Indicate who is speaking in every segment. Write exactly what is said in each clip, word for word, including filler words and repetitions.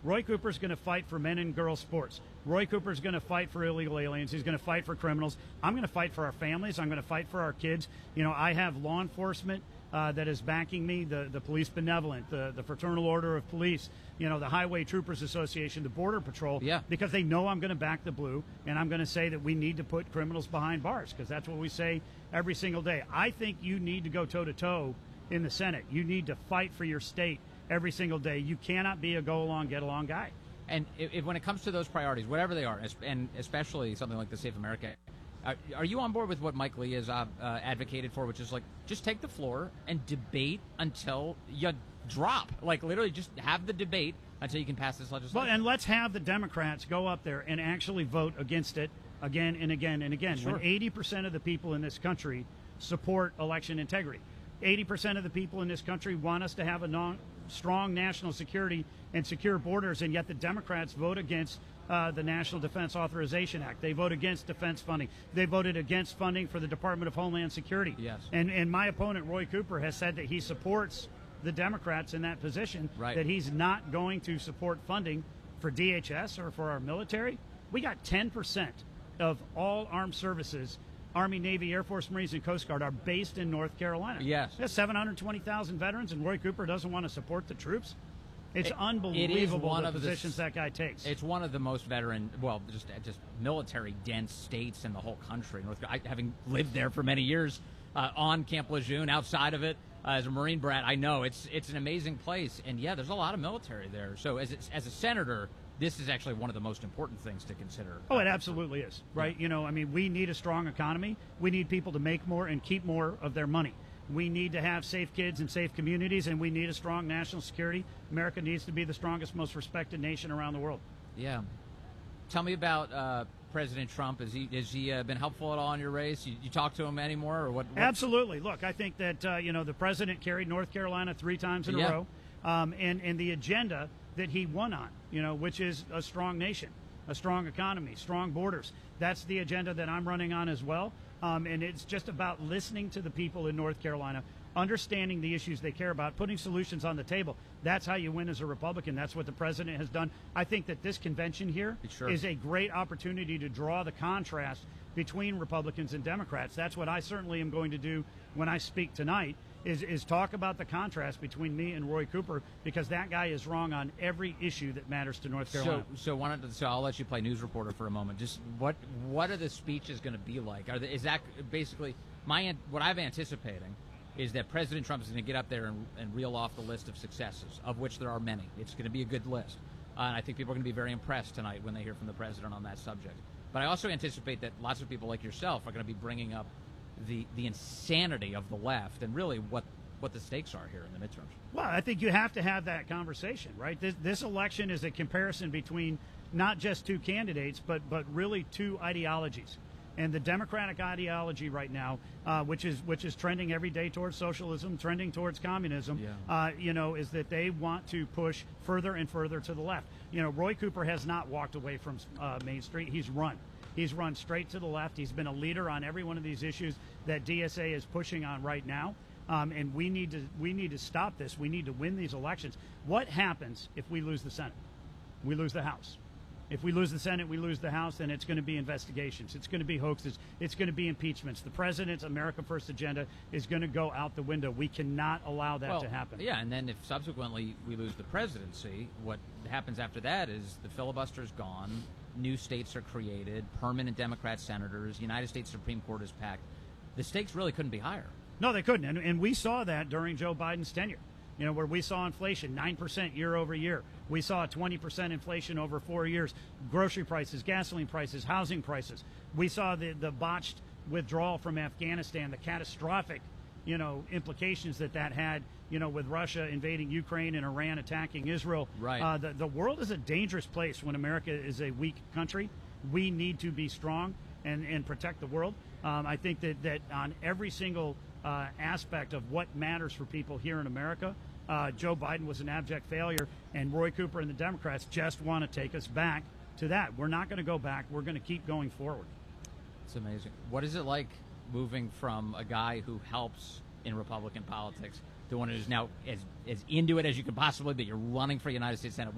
Speaker 1: Roy Cooper's going to fight for men and girls sports. Roy Cooper's going to fight for illegal aliens. He's going to fight for criminals. I'm going to fight for our families. I'm going to fight for our kids. You know, I have law enforcement uh, that is backing me, the, the Police Benevolent, the, the Fraternal Order of Police, you know, the Highway Troopers Association, the Border Patrol,
Speaker 2: yeah.
Speaker 1: because they know I'm going to back the blue, and I'm going to say that we need to put criminals behind bars, because that's what we say every single day. I think you need to go toe-to-toe in the Senate. You need to fight for your state every single day. You cannot be a go-along, get-along guy.
Speaker 2: And if, if when it comes to those priorities, whatever they are, and especially something like the Safe America, are, are you on board with what Mike Lee has uh, uh, advocated for, which is like just take the floor and debate until you drop? Like literally just have the debate until you can pass this legislation.
Speaker 1: Well, and let's have the Democrats go up there and actually vote against it again and again and again.
Speaker 2: Sure.
Speaker 1: When eighty percent of the people in this country support election integrity, eighty percent of the people in this country want us to have a non strong national security and secure borders, and yet the Democrats vote against uh, the National Defense Authorization Act. They vote against defense funding. They voted against funding for the Department of Homeland Security.
Speaker 2: Yes.
Speaker 1: And, and my opponent, Roy Cooper, has said that he supports the Democrats in that position,
Speaker 2: right.
Speaker 1: that he's not going to support funding for D H S or for our military. We got ten percent of all armed services, Army, Navy, Air Force, Marines, and Coast Guard, are based in North Carolina.
Speaker 2: Yes.
Speaker 1: There's seven hundred twenty thousand veterans, and Roy Cooper doesn't want to support the troops. It's
Speaker 2: it,
Speaker 1: unbelievable
Speaker 2: it is one
Speaker 1: the
Speaker 2: of
Speaker 1: positions
Speaker 2: the,
Speaker 1: that guy takes.
Speaker 2: It's one of the most veteran, well, just just military-dense states in the whole country. North, I, having lived there for many years uh, on Camp Lejeune, outside of it, uh, as a Marine brat, I know it's it's an amazing place. And, yeah, there's a lot of military there. So as, as a senator, this is actually one of the most important things to consider.
Speaker 1: Oh, it absolutely is, right? Yeah. You know, I mean, we need a strong economy. We need people to make more and keep more of their money. We need to have safe kids and safe communities, and we need a strong national security. America needs to be the strongest, most respected nation around the world.
Speaker 2: Yeah. Tell me about uh, President Trump. Has he has he uh, been helpful at all in your race? You, you talk to him anymore, or what? what?
Speaker 1: Absolutely. Look, I think that uh, you know the president carried North Carolina three times in
Speaker 2: yeah.
Speaker 1: a row, um, and and the agenda that he won on, you know, which is a strong nation, a strong economy, strong borders. That's the agenda that I'm running on as well. Um, and it's just about listening to the people in North Carolina, understanding the issues they care about, putting solutions on the table. That's how you win as a Republican. That's what the president has done. I think that this convention here
Speaker 2: sure.
Speaker 1: is a great opportunity to draw the contrast between Republicans and Democrats. That's what I certainly am going to do when I speak tonight, is, is talk about the contrast between me and Roy Cooper, because that guy is wrong on every issue that matters to North Carolina.
Speaker 2: So, so, why don't, so I'll let you play news reporter for a moment. Just what what are the speeches going to be like? Are they, is that basically my what I'm anticipating is that President Trump is going to get up there and, and reel off the list of successes, of which there are many. It's going to be a good list. Uh, and I think people are going to be very impressed tonight when they hear from the president on that subject. But I also anticipate that lots of people like yourself are going to be bringing up the the insanity of the left and really what, what the stakes are here in the midterms.
Speaker 1: Well, I think you have to have that conversation, right? This, this election is a comparison between not just two candidates, but, but really two ideologies. And the Democratic ideology right now, uh, which is which is trending every day towards socialism, trending towards communism,
Speaker 2: yeah.
Speaker 1: uh, you know, is that they want to push further and further to the left. You know, Roy Cooper has not walked away from uh, Main Street. He's run. He's run straight to the left. He's been a leader on every one of these issues that D S A is pushing on right now. Um, and we need to we need to stop this. We need to win these elections. What happens if we lose the Senate? We lose the House. If we lose the Senate, we lose the House, then it's going to be investigations. It's going to be hoaxes. It's going to be impeachments. The president's America First agenda is going to go out the window. We cannot allow that
Speaker 2: well,
Speaker 1: to happen.
Speaker 2: Yeah, and then if subsequently we lose the presidency, what happens after that is the filibuster's gone, new states are created, permanent Democrat senators, United States Supreme Court is packed. The stakes really couldn't be higher.
Speaker 1: No, they couldn't. And, and we saw that during Joe Biden's tenure. You know, where we saw inflation nine percent year over year. We saw twenty percent inflation over four years. Grocery prices, gasoline prices, housing prices. We saw the, the botched withdrawal from Afghanistan, the catastrophic, you know, implications that that had, you know, with Russia invading Ukraine and Iran attacking Israel.
Speaker 2: Right.
Speaker 1: Uh, the, the world is a dangerous place when America is a weak country. We need to be strong and, and protect the world. Um, I think that, that on every single uh, aspect of what matters for people here in America, Uh, Joe Biden was an abject failure, and Roy Cooper and the Democrats just want to take us back to that. We're not going to go back. We're going to keep going forward.
Speaker 2: It's amazing. What is it like moving from a guy who helps in Republican politics to one who's now as, as into it as you could possibly be? You're running for United States Senate. What a,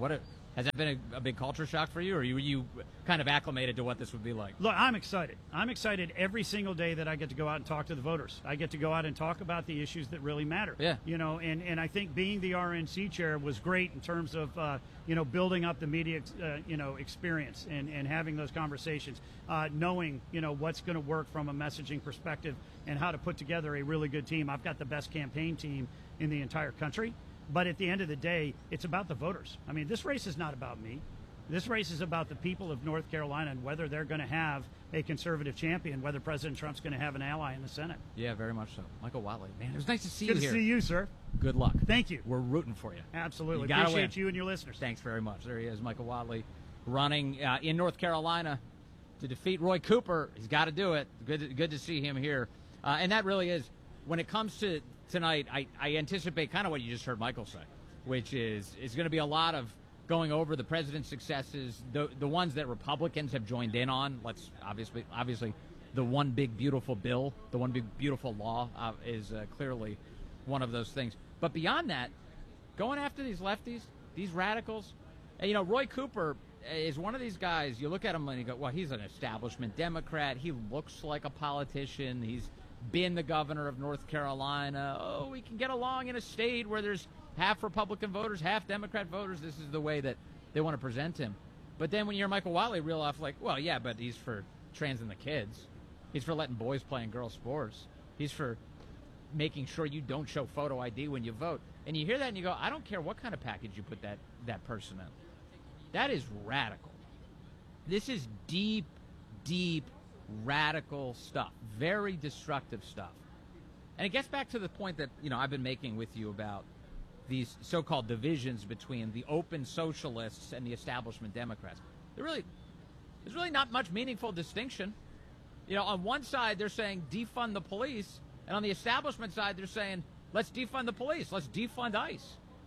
Speaker 2: Has that been a, a big culture shock for you, or were you, you kind of acclimated to what this would be like?
Speaker 1: Look, I'm excited. I'm excited every single day that I get to go out and talk to the voters. I get to go out and talk about the issues that really matter.
Speaker 2: Yeah.
Speaker 1: You know, and, and I think being the R N C chair was great in terms of, uh, you know, building up the media, uh, you know, experience and, and having those conversations, uh, knowing, you know, what's going to work from a messaging perspective and how to put together a really good team. I've got the best campaign team in the entire country. But at the end of the day, it's about the voters. I mean, this race is not about me. This race is about the people of North Carolina and whether they're going to have a conservative champion, whether President Trump's going to have an ally in the Senate.
Speaker 2: Yeah, very much so. Michael Whatley, man, it was nice to see
Speaker 1: Good
Speaker 2: you
Speaker 1: to
Speaker 2: here.
Speaker 1: see you, sir.
Speaker 2: Good luck.
Speaker 1: Thank you.
Speaker 2: We're rooting for you.
Speaker 1: Absolutely.
Speaker 2: You gotta
Speaker 1: Appreciate
Speaker 2: win.
Speaker 1: you and your listeners.
Speaker 2: Thanks very much. There he is, Michael Whatley, running uh, in North Carolina to defeat Roy Cooper. He's got to do it. Good, to, good to see him here. Uh, and that really is, when it comes to tonight, I, I anticipate kind of what you just heard Michael say, which is is going to be a lot of going over the president's successes, the the ones that Republicans have joined in on. Let's obviously, obviously, the one big beautiful bill, the one big beautiful law uh, is uh, clearly one of those things. But beyond that, going after these lefties, these radicals, and, you know, Roy Cooper is one of these guys. You look at him and you go, well, he's an establishment Democrat. He looks like a politician. He's been the governor of North Carolina. Oh, we can get along in a state where there's half Republican voters, half Democrat voters. This is the way that they want to present him. But then when you hear Michael Whatley reel off, like, well, yeah, but he's for trans and the kids. He's for letting boys play in girls' sports. He's for making sure you don't show photo I D when you vote. And you hear that and you go, I don't care what kind of package you put that, that person in. That is radical. This is deep, deep, radical stuff. Very destructive stuff. And it gets back to the point that, you know, I've been making with you about these so-called divisions between the open socialists and the establishment Democrats. There really, there's really not much meaningful distinction. You know, on one side they're saying defund the police, and on the establishment side they're saying let's defund the police, let's defund ICE.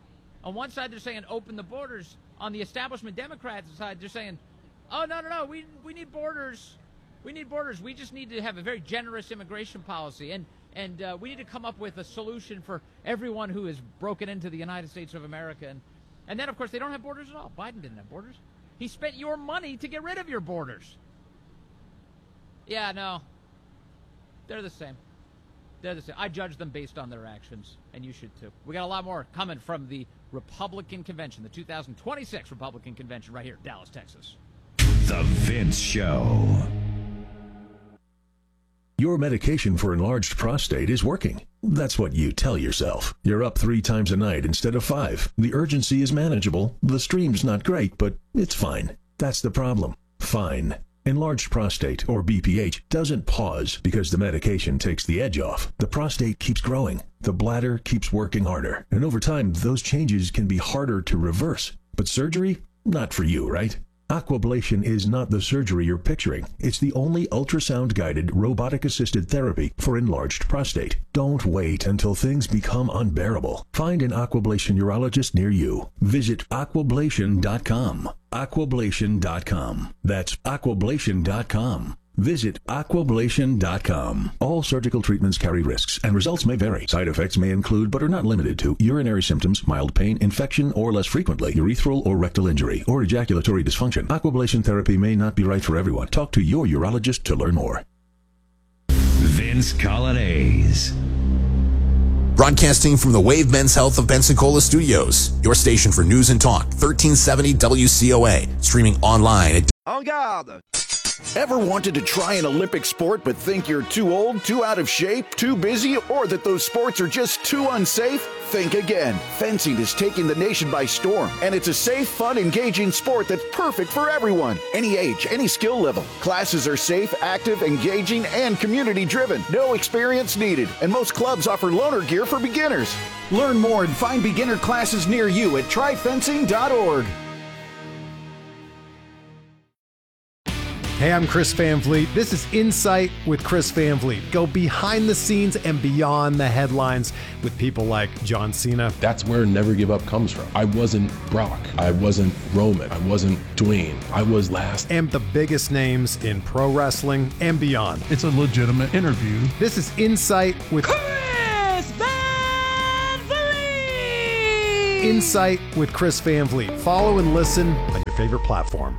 Speaker 2: On one side they're saying open the borders. On the establishment Democrats side they're saying, oh no no no, we we need borders, we need borders. We just need to have a very generous immigration policy, and. And uh, we need to come up with a solution for everyone who has broken into the United States of America. And, and then, of course, they don't have borders at all. Biden didn't have borders. He spent your money to get rid of your borders. Yeah, no. They're the same. They're the same. I judge them based on their actions, and you should too. We got a lot more coming from the Republican Convention, the two thousand twenty-six Republican Convention right here, Dallas, Texas.
Speaker 3: The Vince Show.
Speaker 4: Your medication for enlarged prostate is working. That's what you tell yourself. You're up three times a night instead of five. The urgency is manageable. The stream's not great, but it's fine. That's the problem. Fine. Enlarged prostate, or B P H, doesn't pause because the medication takes the edge off. The prostate keeps growing. The bladder keeps working harder. And over time, those changes can be harder to reverse. But surgery? Not for you, right? Aquablation is not the surgery you're picturing. It's the only ultrasound-guided, robotic-assisted therapy for enlarged prostate. Don't wait until things become unbearable. Find an Aquablation urologist near you. Visit aquablation dot com. aquablation dot com. That's aquablation dot com. Visit aquablation dot com. All surgical treatments carry risks, and results may vary. Side effects may include, but are not limited to, urinary symptoms, mild pain, infection, or less frequently, urethral or rectal injury, or ejaculatory dysfunction. Aquablation therapy may not be right for everyone. Talk to your urologist to learn more.
Speaker 3: Vince Colonnese.
Speaker 5: Broadcasting from the Wave Men's Health of Pensacola Studios, your station for news and talk, thirteen seventy W C O A, streaming online at...
Speaker 6: En garde! Ever wanted to try an Olympic sport but think you're too old, too out of shape, too busy, or that those sports are just too unsafe? Think again. Fencing is taking the nation by storm, and it's a safe, fun, engaging sport that's perfect for everyone. Any age, any skill level. Classes are safe, active, engaging, and community-driven. No experience needed, and most clubs offer loaner gear for beginners. Learn more and find beginner classes near you at try fencing dot org.
Speaker 7: Hey, I'm Chris Van Vliet. This is Insight with Chris Van Vliet. Go behind the scenes and beyond the headlines with people like John Cena.
Speaker 8: That's where Never Give Up comes from. I wasn't Brock. I wasn't Roman. I wasn't Dwayne. I was last.
Speaker 7: And the biggest names in pro wrestling and beyond.
Speaker 9: It's a legitimate interview.
Speaker 7: This is Insight with
Speaker 10: Chris Van Vliet.
Speaker 7: Insight with Chris Van Vliet. Follow and listen on your favorite platform.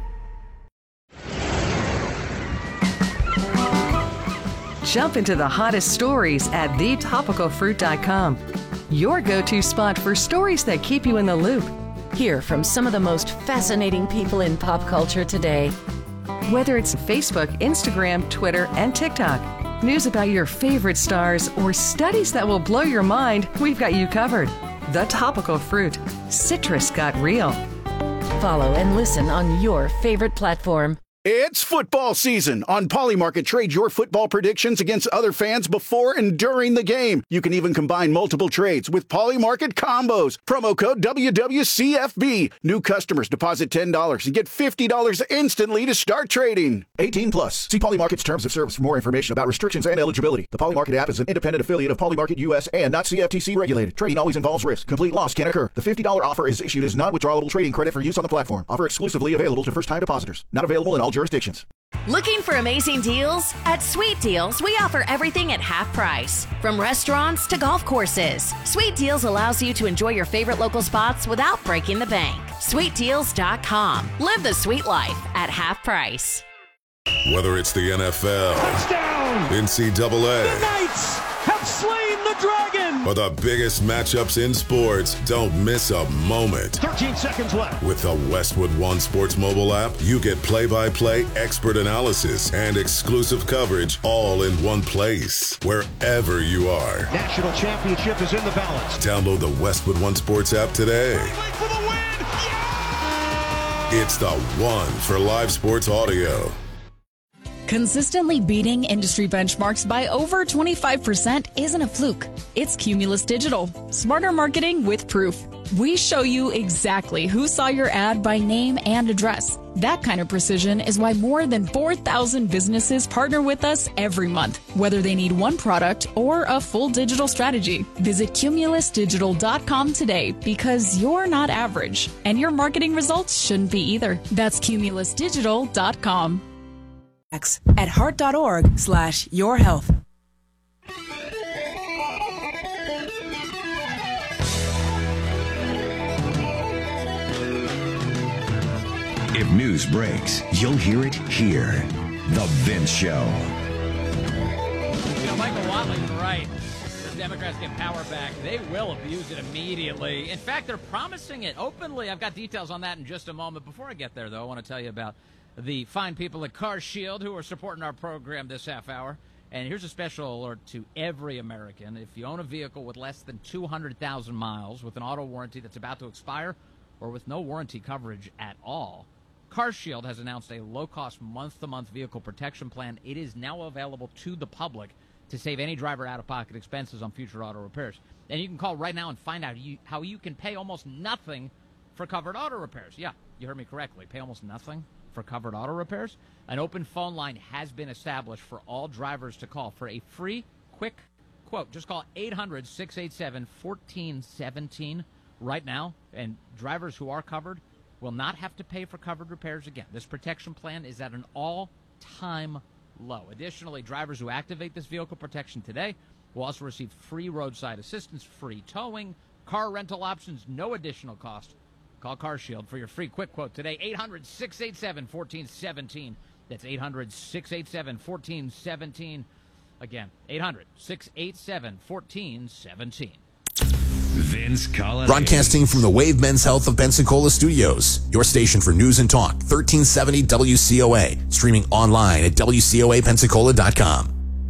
Speaker 9: Jump into the hottest stories at the topical fruit dot com. Your go-to spot for stories that keep you in the loop. Hear from some of the most fascinating people in pop culture today. Whether it's Facebook, Instagram, Twitter, and TikTok, news about your favorite stars, or studies that will blow your mind, we've got you covered. The Topical Fruit. Citrus got real. Follow and listen on your favorite platform.
Speaker 6: It's football season. On Polymarket, trade your football predictions against other fans before and during the game. You can even combine multiple trades with Polymarket combos. Promo code W W C F B. New customers deposit ten dollars and get fifty dollars instantly to start trading. eighteen plus. See Polymarket's terms of service for more information about restrictions and eligibility. The Polymarket app is an independent affiliate of Polymarket U S and not C F T C regulated. Trading always involves risk. Complete loss can occur. The fifty dollars offer is issued as non-withdrawable trading credit for use on the platform. Offer exclusively available to first-time depositors. Not available in all jurisdictions.
Speaker 10: Looking for amazing deals? At Sweet Deals, we offer everything at half price. From restaurants to golf courses, Sweet Deals allows you to enjoy your favorite local spots without breaking the bank. sweet deals dot com. Live the sweet life at half price.
Speaker 11: Whether it's the N F L,
Speaker 12: touchdown,
Speaker 11: N C double A,
Speaker 12: the Knights have slain the dragon,
Speaker 11: or the biggest matchups in sports, don't miss a moment.
Speaker 12: thirteen seconds left.
Speaker 11: With the Westwood One Sports mobile app, you get play-by-play expert analysis and exclusive coverage all in one place, wherever you are.
Speaker 12: National championship is in the balance.
Speaker 11: Download the Westwood One Sports app today.
Speaker 12: For the win! Yeah!
Speaker 11: It's the one for live sports audio.
Speaker 13: Consistently beating industry benchmarks by over twenty-five percent isn't a fluke. It's Cumulus Digital. Smarter marketing with proof. We show you exactly who saw your ad by name and address. That kind of precision is why more than four thousand businesses partner with us every month, whether they need one product or a full digital strategy. Visit cumulus digital dot com today because you're not average, and your marketing results shouldn't be either. That's cumulus digital dot com.
Speaker 14: At heart.org slash your health.
Speaker 3: If news breaks, you'll hear it here. The Vince Show.
Speaker 2: You know, Michael Watley was right. The Democrats get power back. They will abuse it immediately. In fact, they're promising it openly. I've got details on that in just a moment. Before I get there, though, I want to tell you about the fine people at Car Shield who are supporting our program this half hour. And here's a special alert to every American. If you own a vehicle with less than two hundred thousand miles with an auto warranty that's about to expire or with no warranty coverage at all, Car Shield has announced a low-cost month-to-month vehicle protection plan. It is now available to the public to save any driver out-of-pocket expenses on future auto repairs. And you can call right now and find out you, how you can pay almost nothing for covered auto repairs. Yeah, you heard me correctly. Pay almost nothing for covered auto repairs. An open phone line has been established for all drivers to call for a free, quick quote. Just call eight hundred, six eight seven, one four one seven right now, and drivers who are covered will not have to pay for covered repairs again. This protection plan is at an all-time low. Additionally, drivers who activate this vehicle protection today will also receive free roadside assistance, free towing, car rental options, no additional cost. Call Car Shield for your free quick quote today, eight hundred, six eight seven, one four one seven. That's eight hundred, six eight seven, one four one seven. Again, eight hundred, six eight seven, one four one seven.
Speaker 3: Vince Colliday.
Speaker 5: Broadcasting from the Wave Men's Health of Pensacola Studios, your station for news and talk, thirteen seventy W C O A. Streaming online at W C O A Pensacola dot com.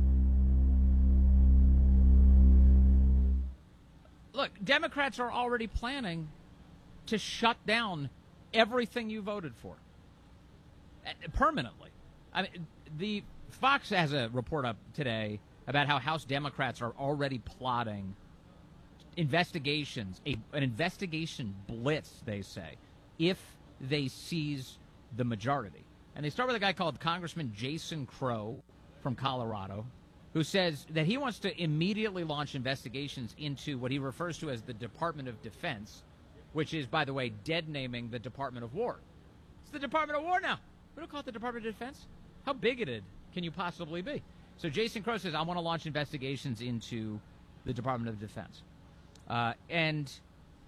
Speaker 2: Look, Democrats are already planning to shut down everything you voted for permanently. I mean, the Fox has a report up today about how House Democrats are already plotting investigations, a, an investigation blitz, they say, if they seize the majority. And they start with a guy called Congressman Jason Crow from Colorado, who says that he wants to immediately launch investigations into what he refers to as the Department of Defense, which is, by the way, dead naming the Department of War. It's the Department of War now. We don't call it the Department of Defense. How bigoted can you possibly be? So Jason Crow says, I want to launch investigations into the Department of Defense. Uh, and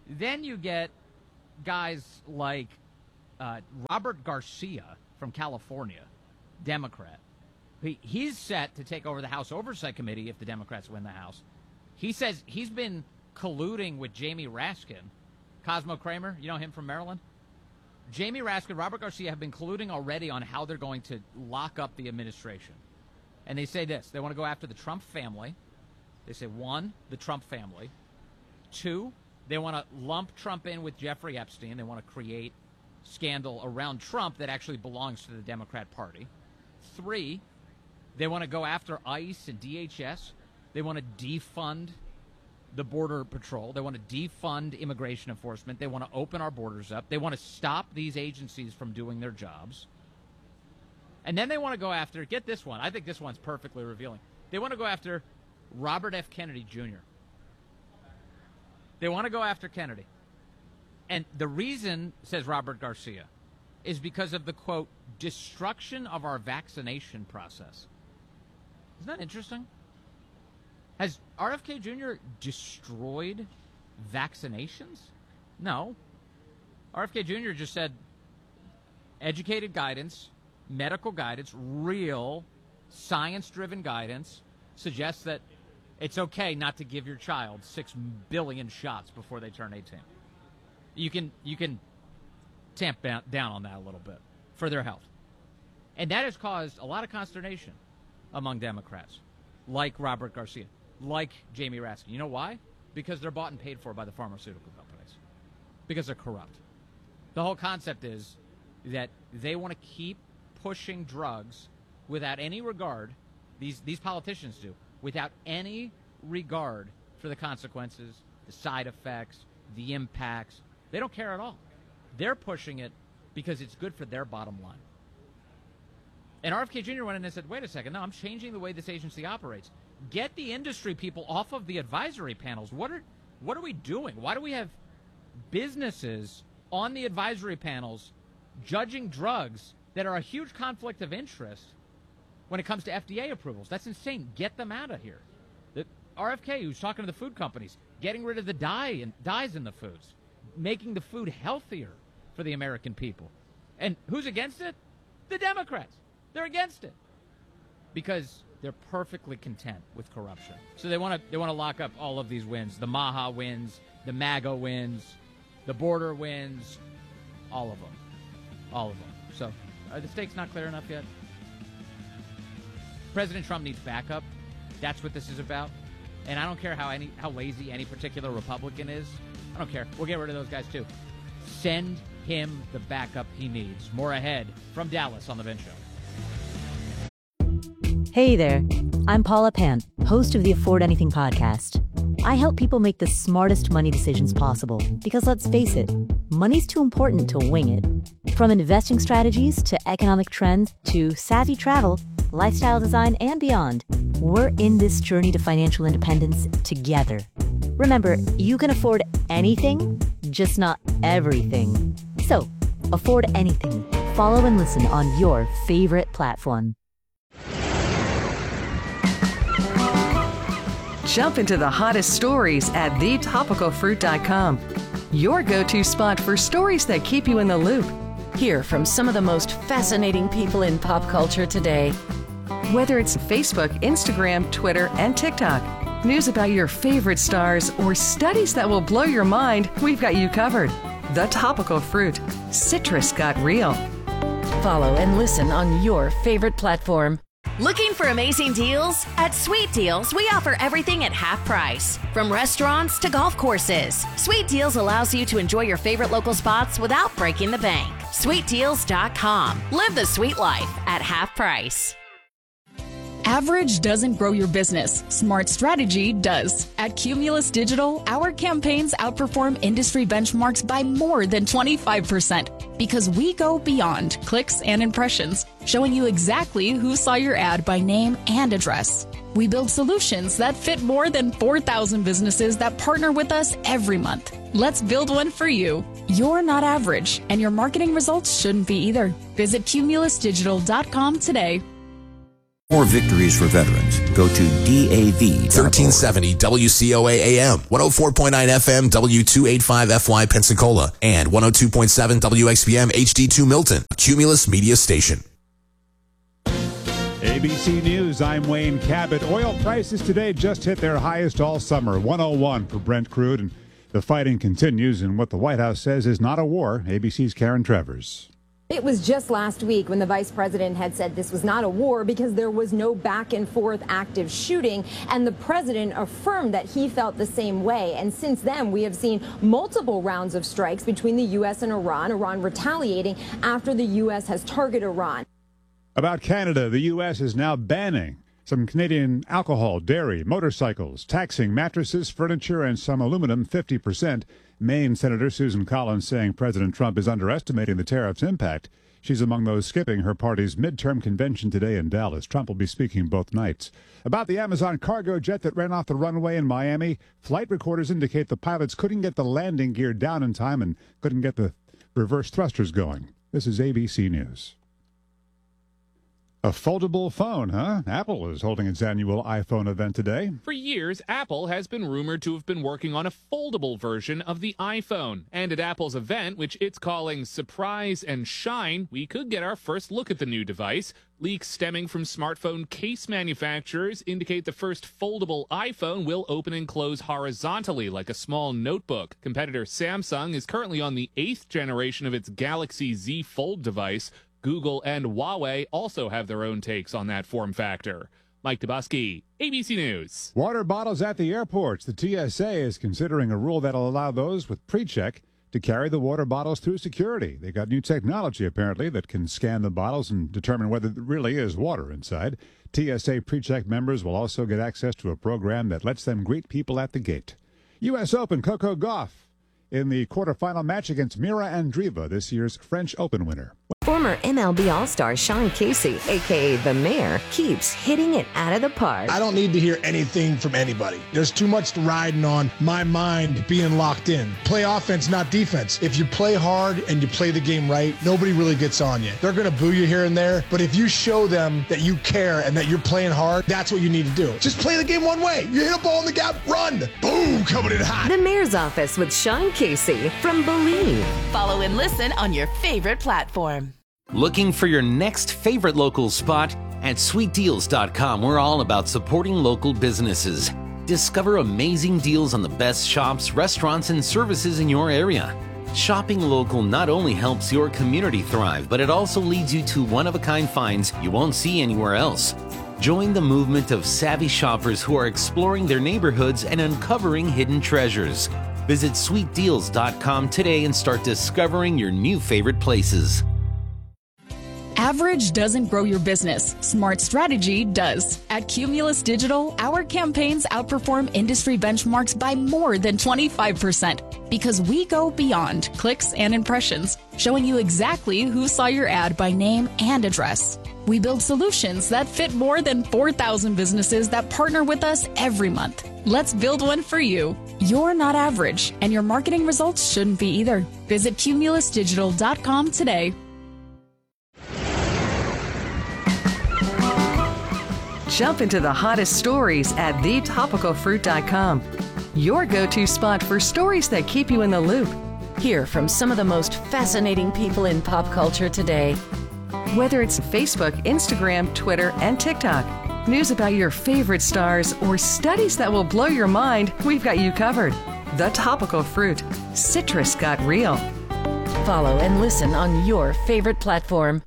Speaker 2: then you get guys like uh, Robert Garcia from California, Democrat. He, he's set to take over the House Oversight Committee if the Democrats win the House. He says he's been colluding with Jamie Raskin. Cosmo Kramer, you know him from Maryland? Jamie Raskin, Robert Garcia have been colluding already on how they're going to lock up the administration. And they say this. They want to go after the Trump family. They say, one, the Trump family. Two, they want to lump Trump in with Jeffrey Epstein. They want to create scandal around Trump that actually belongs to the Democrat Party. Three, they want to go after ICE and D H S. They want to defund the Border Patrol. They want to defund immigration enforcement. They want to open our borders up. They want to stop these agencies from doing their jobs. And then they want to go after, get this one, I think this one's perfectly revealing. They want to go after Robert F. Kennedy Junior They want to go after Kennedy. And the reason, says Robert Garcia, is because of the, quote, destruction of our vaccination process. Isn't that interesting? Has R F K Junior destroyed vaccinations? No. R F K Junior just said educated guidance, medical guidance, real science-driven guidance suggests that it's okay not to give your child six billion shots before they turn eighteen. You can you can tamp down on that a little bit for their health. And that has caused a lot of consternation among Democrats, like Robert Garcia, like Jamie Raskin. You know why? Because they're bought and paid for by the pharmaceutical companies. Because they're corrupt. The whole concept is that they want to keep pushing drugs without any regard, these, these politicians do, without any regard for the consequences, the side effects, the impacts. They don't care at all. They're pushing it because it's good for their bottom line. And R F K Junior went in and said, wait a second, no, I'm changing the way this agency operates. Get the industry people off of the advisory panels. What are what are we doing? Why do we have businesses on the advisory panels judging drugs that are a huge conflict of interest when it comes to F D A approvals? That's insane. Get them out of here. The R F K, who's talking to the food companies, getting rid of the dye and dyes in the foods, making the food healthier for the American people. And who's against it? The Democrats. They're against it because they're perfectly content with corruption. So they want to they want to lock up all of these wins. The Maha wins, the MAGA wins, the border wins, all of them. All of them. So are the stakes not clear enough yet? President Trump needs backup. That's what this is about. And I don't care how any how lazy any particular Republican is. I don't care. We'll get rid of those guys too. Send him the backup he needs. More ahead from Dallas on The Vince Show.
Speaker 15: Hey there, I'm Paula Pant, host of the Afford Anything podcast. I help people make the smartest money decisions possible because, let's face it, money's too important to wing it. From investing strategies to economic trends to savvy travel, lifestyle design, and beyond, we're in this journey to financial independence together. Remember, you can afford anything, just not everything. So, afford anything. Follow and listen on your favorite platform.
Speaker 9: Jump into the hottest stories at the topical fruit dot com. Your go-to spot for stories that keep you in the loop. Hear from some of the most fascinating people in pop culture today. Whether it's Facebook, Instagram, Twitter, and TikTok, news about your favorite stars, or studies that will blow your mind, we've got you covered. The Topical Fruit. Citrus got real. Follow and listen on your favorite platform.
Speaker 10: Looking for amazing deals? At Sweet Deals, we offer everything at half price. From restaurants to golf courses, Sweet Deals allows you to enjoy your favorite local spots without breaking the bank. sweet deals dot com. Live the sweet life at half price.
Speaker 13: Average doesn't grow your business. Smart strategy does. At Cumulus Digital, our campaigns outperform industry benchmarks by more than twenty-five percent because we go beyond clicks and impressions, showing you exactly who saw your ad by name and address. We build solutions that fit more than four thousand businesses that partner with us every month. Let's build one for you. You're not average, and your marketing results shouldn't be either. Visit cumulus digital dot com today.
Speaker 16: More victories for veterans. Go to D A V.
Speaker 5: thirteen seventy W C O A A M, one oh four point nine F M, W two eighty-five F Y Pensacola, and one oh two point seven W X P M H D two Milton, Cumulus Media Station.
Speaker 17: A B C News, I'm Wayne Cabot. Oil prices today just hit their highest all summer, one oh one for Brent crude, and the fighting continues in what the White House says is not a war. A B C's Karen Travers.
Speaker 18: It was just last week when the vice president had said this was not a war because there was no back and forth active shooting, and the president affirmed that he felt the same way. And since then, we have seen multiple rounds of strikes between the U S and Iran, Iran retaliating after the U S has targeted Iran.
Speaker 17: About Canada, the U S is now banning some Canadian alcohol, dairy, motorcycles, taxing mattresses, furniture, and some aluminum fifty percent. Maine Senator Susan Collins saying President Trump is underestimating the tariff's impact. She's among those skipping her party's midterm convention today in Dallas. Trump will be speaking both nights. About the Amazon cargo jet that ran off the runway in Miami, flight recorders indicate the pilots couldn't get the landing gear down in time and couldn't get the reverse thrusters going. This is A B C News. A foldable phone, huh? Apple is holding its annual iPhone event today.
Speaker 19: For years, Apple has been rumored to have been working on a foldable version of the iPhone. And at Apple's event, which it's calling Surprise and Shine, we could get our first look at the new device. Leaks stemming from smartphone case manufacturers indicate the first foldable iPhone will open and close horizontally like a small notebook. Competitor Samsung is currently on the eighth generation of its Galaxy Z Fold device. Google and Huawei also have their own takes on that form factor. Mike Dubusky, A B C News.
Speaker 17: Water bottles at the airports. The T S A is considering a rule that'll allow those with pre-check to carry the water bottles through security. They got new technology, apparently, that can scan the bottles and determine whether there really is water inside. T S A pre-check members will also get access to a program that lets them greet people at the gate. U S Open, Coco Gauff in the quarterfinal match against Mira Andreeva, this year's French Open winner.
Speaker 20: Former M L B All-Star Sean Casey, a k a. The Mayor, keeps hitting it out of the park.
Speaker 21: I don't need to hear anything from anybody. There's too much riding on my mind being locked in. Play offense, not defense. If you play hard and you play the game right, nobody really gets on you. They're going to boo you here and there, but if you show them that you care and that you're playing hard, that's what you need to do. Just play the game one way. You hit a ball in the gap, run. Boom, coming in hot.
Speaker 20: The Mayor's Office with Sean Casey from Believe.
Speaker 10: Follow and listen on your favorite platform.
Speaker 22: Looking for your next favorite local spot? At sweet deals dot com, we're all about supporting local businesses. Discover amazing deals on the best shops, restaurants, and services in your area. Shopping local not only helps your community thrive, but it also leads you to one-of-a-kind finds you won't see anywhere else. Join the movement of savvy shoppers who are exploring their neighborhoods and uncovering hidden treasures. Visit sweet deals dot com today and start discovering your new favorite places.
Speaker 13: Average doesn't grow your business. Smart strategy does. At Cumulus Digital, our campaigns outperform industry benchmarks by more than twenty-five percent because we go beyond clicks and impressions, showing you exactly who saw your ad by name and address. We build solutions that fit more than four thousand businesses that partner with us every month. Let's build one for you. You're not average, and your marketing results shouldn't be either. Visit cumulus digital dot com today.
Speaker 9: Jump into the hottest stories at the topical fruit dot com. Your go-to spot for stories that keep you in the loop. Hear from some of the most fascinating people in pop culture today. Whether it's Facebook, Instagram, Twitter, and TikTok, news about your favorite stars, or studies that will blow your mind, we've got you covered. The Topical Fruit. Citrus got real. Follow and listen on your favorite platform.